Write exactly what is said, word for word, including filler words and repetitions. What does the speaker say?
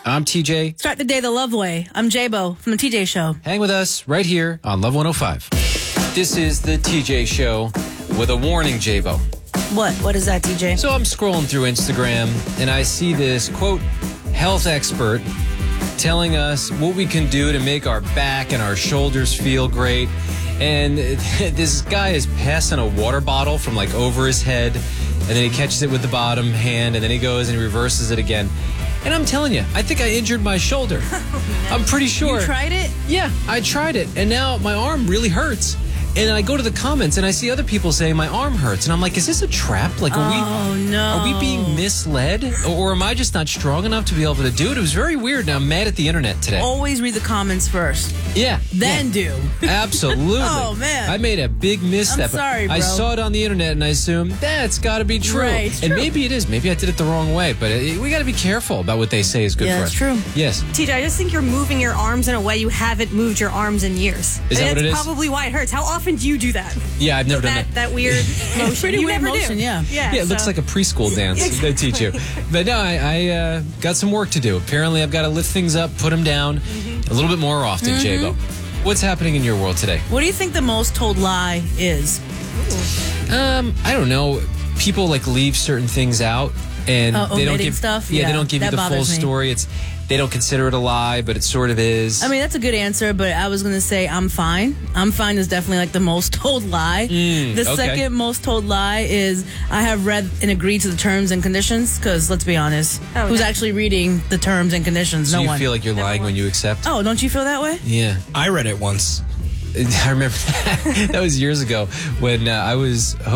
I'm T J. Start the day the love way. I'm J-Bo from the T J Show. Hang with us right here on Love one oh five. This is the T J Show with a warning, J-Bo. What? What is that, T J? So I'm scrolling through Instagram and I see this, quote, health expert telling us what we can do to make our back and our shoulders feel great. And this guy is passing a water bottle from like over his head, and then he catches it with the bottom hand, and then he goes and he reverses it again. And I'm telling you, I think I injured my shoulder. I'm pretty sure. You tried it? Yeah, I tried it. And now my arm really hurts. And I go to the comments and I see other people saying my arm hurts. And I'm like, is this a trap? Like, are oh, we no. are we being misled? Or am I just not strong enough to be able to do it? It was very weird. And I'm mad at the internet today. Always read the comments first. Yeah. Then yeah. do. Absolutely. Oh, man. I made a big misstep. I'm sorry, bro. I saw it on the internet and I assumed that's got to be true. Right, it's and true. maybe it is. Maybe I did it the wrong way. But it, we got to be careful about what they say is good Yeah, for that's us. true. Yes. T J, I just think you're moving your arms in a way you haven't moved your arms in years. Is that and what it is? That's probably why it hurts. How often do you do that? Yeah, I've never done that, that. that weird motion. Pretty you weird never motion, do. yeah. Yeah, Yeah, it looks so- like a preschool dance they teach you. But no, I, I uh, got some work to do. Apparently, I've got to lift things up, put them down Mm-hmm. a little bit more often, Mm-hmm. J-Bo. What's happening in your world today? What do you think the most told lie is? Um, I don't know. People like leave certain things out, and Uh, they don't omitting give stuff? Yeah, they Yeah, don't give you that the full bothers me. story. It's they don't consider it a lie, but it sort of is. I mean, that's a good answer, but I was going to say I'm fine. I'm fine is definitely like the most told lie. Mm, the okay. second most told lie is I have read and agreed to the terms and conditions, because let's be honest, Oh, who's no. actually reading the terms and conditions? so No you one. feel like you're lying when you accept? Oh, don't you feel that way? Yeah. I read it once. I remember that, that was years ago when uh, I was